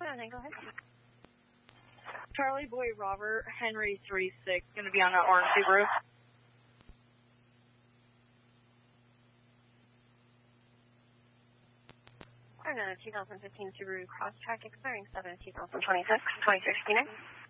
then go ahead. Charlie Boy Robert, Henry 36, going to be on that orange Subaru. Another 2015 Subaru Crosstrek expiring 7/2026, 2669.